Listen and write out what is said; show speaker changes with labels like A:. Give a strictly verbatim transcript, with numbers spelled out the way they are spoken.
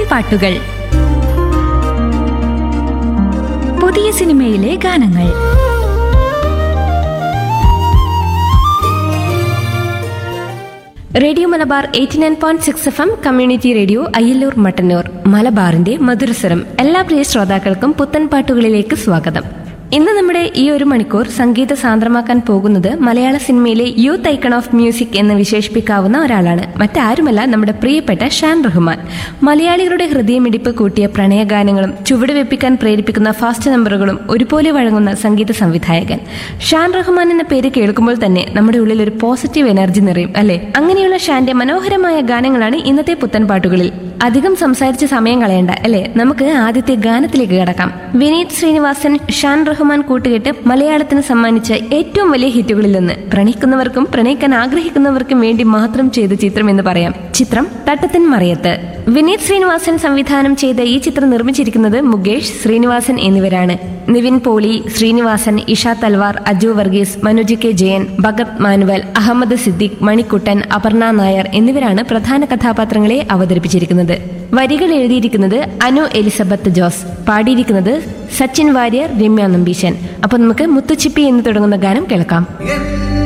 A: പാട്ടുകൾ. പുതിയ സിനിമയിലെ ഗാനങ്ങൾ. Radio Malabar eighty nine point six F M community radio Ayyallur Mattannur. മലബാറിന്റെ മധുരസ്വരം. എല്ലാ പ്രിയ ശ്രോതാക്കൾക്കും പുത്തൻ പാട്ടുകളിലേക്ക് സ്വാഗതം. ഇന്ന് നമ്മുടെ ഈ ഒരു മണിക്കൂർ സംഗീത സാന്ദ്രമാക്കാൻ പോകുന്നത് മലയാള സിനിമയിലെ യൂത്ത് ഐക്കൺ ഓഫ് മ്യൂസിക് എന്ന് വിശേഷിപ്പിക്കാവുന്ന ഒരാളാണ്. മറ്റാരുമല്ല, നമ്മുടെ പ്രിയപ്പെട്ട ഷാൻ റഹ്മാൻ. മലയാളികളുടെ ഹൃദയമിടിപ്പ് കൂട്ടിയ പ്രണയഗാനങ്ങളും ചുവടുവെപ്പിക്കാൻ പ്രേരിപ്പിക്കുന്ന ഫാസ്റ്റ് നമ്പറുകളും ഒരുപോലെ വഴങ്ങുന്ന സംഗീത സംവിധായകൻ ഷാൻ റഹ്മാൻ എന്ന പേര് കേൾക്കുമ്പോൾ തന്നെ നമ്മുടെ ഉള്ളിൽ ഒരു പോസിറ്റീവ് എനർജി നിറയും, അല്ലെ? അങ്ങനെയുള്ള ഷാന്റെ മനോഹരമായ ഗാനങ്ങളാണ് ഇന്നത്തെ പുത്തൻ പാട്ടുകളിൽ. അധികം സംസാരിച്ച് സമയം കളയണ്ട, അല്ലെ? നമുക്ക് ആദ്യത്തെ ഗാനത്തിലേക്ക് കടക്കാം. വിനീത് ശ്രീനിവാസൻ, ഷാൻ റഹ്മാൻ കൂട്ടുകെട്ട് മലയാളത്തിന് സമ്മാനിച്ച ഏറ്റവും വലിയ ഹിറ്റുകളിലൊന്ന്. പ്രണയിക്കുന്നവർക്കും പ്രണയിക്കാൻ ആഗ്രഹിക്കുന്നവർക്കും വേണ്ടി മാത്രം ചെയ്ത ചിത്രം എന്ന് പറയാം. ചിത്രം തട്ടത്തിൻ മറയത്ത്. വിനീത് ശ്രീനിവാസൻ സംവിധാനം ചെയ്ത ഈ ചിത്രം നിർമ്മിച്ചിരിക്കുന്നത് മുകേഷ്, ശ്രീനിവാസൻ എന്നിവരാണ്. നിവിൻ പോളി, ശ്രീനിവാസൻ, ഇഷ തൽവാർ, അജു വർഗീസ്, മനുജ് കെ ജയൻ, ഭഗത് മാനുവൽ, അഹമ്മദ് സിദ്ദിഖ്, മണിക്കുട്ടൻ, അപർണ നായർ എന്നിവരാണ് പ്രധാന കഥാപാത്രങ്ങളെ അവതരിപ്പിച്ചിരിക്കുന്നത്. വരികൾ എഴുതിയിരിക്കുന്നത് അനു എലിസബത്ത് ജോസ്, പാടിയിരിക്കുന്നത് സച്ചിൻ വാര്യർ, രമ്യ നമ്പീശൻ. അപ്പൊ നമുക്ക് മുത്തുച്ചിപ്പി എന്ന് തുടങ്ങുന്ന ഗാനം കേൾക്കാം.